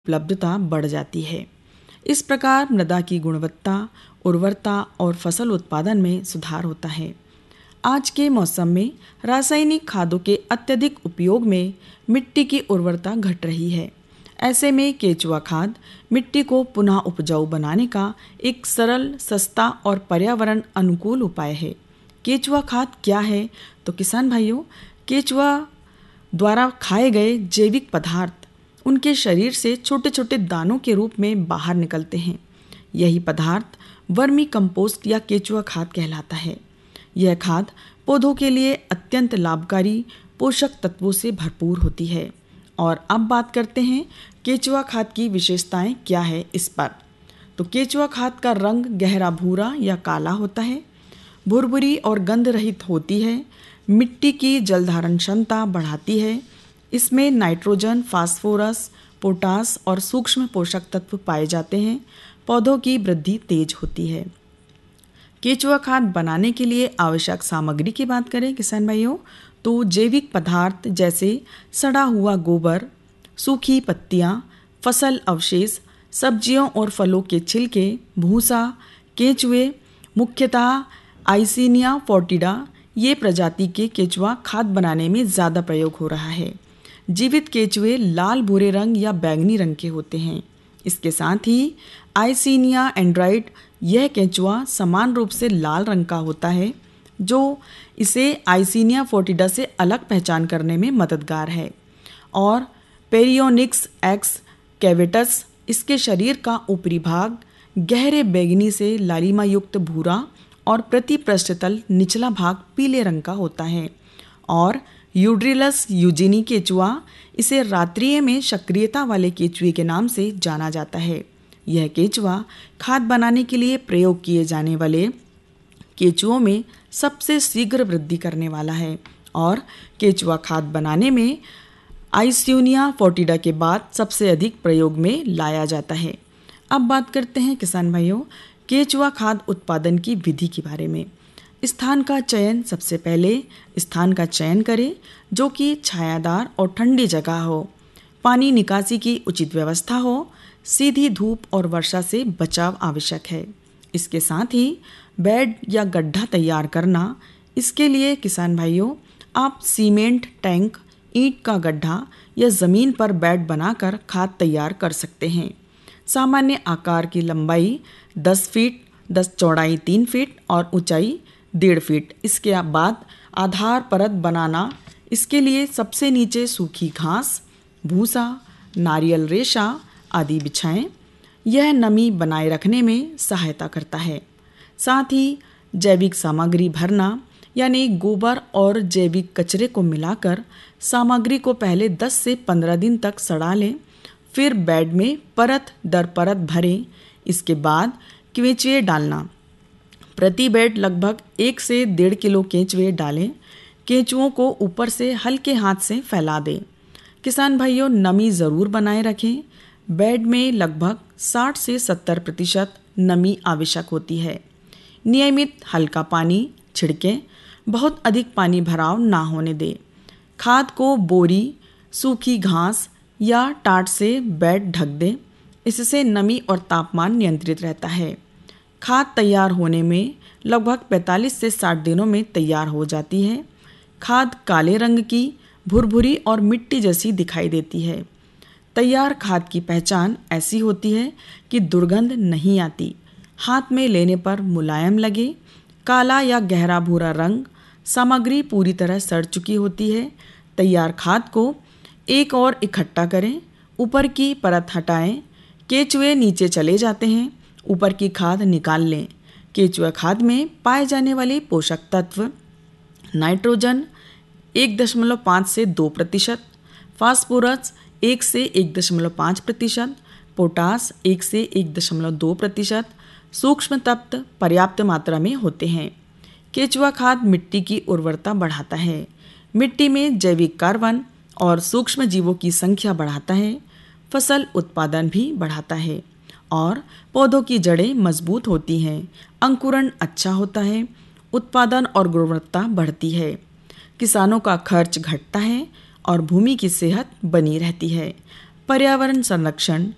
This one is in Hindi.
उपलब्धता बढ़ जाती है। इस प्रकार मृदा की गुणवत्ता, उर्वरता और फसल उत्पादन में सुधार होता है। आज के मौसम में रासायनिक खादों के अत्यधिक उपयोग में मिट्टी की उर्वरता घट रही है। ऐसे में केंचुआ खाद मिट्टी को पुनः उपजाऊ बनाने का एक सरल, सस्ता और पर्यावरण अनुकूल उपाय है। केंचुआ खाद क्या है? तो किसान भाइयों, केंचुआ द्वारा खाए गए जैविक पदार्थ उनके शरीर से छोटे छोटे दानों के रूप में बाहर निकलते हैं। यही पदार्थ वर्मी कंपोस्ट या केंचुआ खाद कहलाता है। यह खाद पौधों के लिए अत्यंत लाभकारी पोषक तत्वों से भरपूर होती है। और अब बात करते हैं केंचुआ खाद की विशेषताएं क्या है इस पर। तो केंचुआ खाद का रंग गहरा भूरा या काला होता है, भुरभुरी और गंध रहित होती है, मिट्टी की जल धारण क्षमता बढ़ाती है। इसमें नाइट्रोजन, फास्फोरस, पोटास और सूक्ष्म पोषक तत्व पाए जाते हैं। पौधों की वृद्धि तेज होती है। केंचुआ खाद बनाने के लिए आवश्यक सामग्री की बात करें किसान भाइयों, तो जैविक पदार्थ जैसे सड़ा हुआ गोबर, सूखी पत्तियां, फसल अवशेष, सब्जियों और फलों के छिलके, भूसा, केंचुए, मुख्यतः आइसिनिया फोर्टिडा, ये प्रजाति के केंचुआ खाद बनाने में ज़्यादा प्रयोग हो रहा है। जीवित केंचुए लाल भूरे रंग या बैंगनी रंग के होते हैं। इसके साथ ही आइसिनिया एंड्राइड, यह केंचुआ समान रूप से लाल रंग का होता है, जो इसे आइसिनिया फोर्टिडा से अलग पहचान करने में मददगार है। और पेरियोनिक्स एक्स कैवेटस, इसके शरीर का ऊपरी भाग गहरे बैंगनी से लालिमा युक्त भूरा और प्रति पृष्ठतल निचला भाग पीले रंग का होता है। और यूड्रिलस यूजीनी केंचुआ, इसे रात्रिये में सक्रियता वाले केंचुए के नाम से जाना जाता है। यह केंचुआ खाद बनाने के लिए प्रयोग किए जाने वाले केंचुओं में सबसे शीघ्र वृद्धि करने वाला है। और केंचुआ खाद बनाने में आइसिनिया फोर्टिडा के बाद सबसे अधिक प्रयोग में लाया जाता है। अब बात करते हैं किसान भाइयों केंचुआ खाद उत्पादन की विधि के बारे में। स्थान का चयन, सबसे पहले स्थान का चयन करें जो कि छायादार और ठंडी जगह हो, पानी निकासी की उचित व्यवस्था हो, सीधी धूप और वर्षा से बचाव आवश्यक है। इसके साथ ही बेड या गड्ढा तैयार करना। इसके लिए किसान भाइयों आप सीमेंट टैंक, ईंट का गड्ढा या ज़मीन पर बेड बनाकर खाद तैयार कर सकते हैं। सामान्य आकार की लंबाई 10 फीट, 10 चौड़ाई 3 फीट और ऊंचाई 1.5 फीट। इसके बाद आधार परत बनाना। इसके लिए सबसे नीचे सूखी घास, भूसा, नारियल रेशा आदि बिछाएं। यह नमी बनाए रखने में सहायता करता है। साथ ही जैविक सामग्री भरना, यानी गोबर और जैविक कचरे को मिलाकर सामग्री को पहले 10 से 15 दिन तक सड़ा लें। फिर बेड में परत दर परत भरें। इसके बाद केंचुए डालना। प्रति बेड लगभग 1 से 1.5 किलो केंचुए डालें। केंचुओं को ऊपर से हल्के हाथ से फैला दें। किसान भाइयों नमी ज़रूर बनाए रखें। बेड में लगभग 60 से 70% नमी आवश्यक होती है। नियमित हल्का पानी छिड़कें। बहुत अधिक पानी भराव ना होने दें। खाद को बोरी, सूखी घास या टाट से बेड ढक दें। इससे नमी और तापमान नियंत्रित रहता है। खाद तैयार होने में लगभग 45 से 60 दिनों में तैयार हो जाती है। खाद काले रंग की, भुरभुरी और मिट्टी जैसी दिखाई देती है। तैयार खाद की पहचान ऐसी होती है कि दुर्गंध नहीं आती, हाथ में लेने पर मुलायम लगे, काला या गहरा भूरा रंग, सामग्री पूरी तरह सड़ चुकी होती है। तैयार खाद को एक और इकट्ठा करें, ऊपर की परत हटाएं। केंचुए नीचे चले जाते हैं, ऊपर की खाद निकाल लें। केंचुआ खाद में पाए जाने वाले पोषक तत्व नाइट्रोजन 1.5 से 2%, फास्फोरस 1 से 1.5%, पोटास 1 से 1.2%, सूक्ष्म तत्व पर्याप्त मात्रा में होते हैं। केंचुआ खाद मिट्टी की उर्वरता बढ़ाता है, मिट्टी में जैविक कार्बन और सूक्ष्म जीवों की संख्या बढ़ाता है, फसल उत्पादन भी बढ़ाता है और पौधों की जड़ें मजबूत होती हैं, अंकुरण अच्छा होता है, उत्पादन और गुणवत्ता बढ़ती है, किसानों का खर्च घटता है और भूमि की सेहत बनी रहती है। पर्यावरण संरक्षण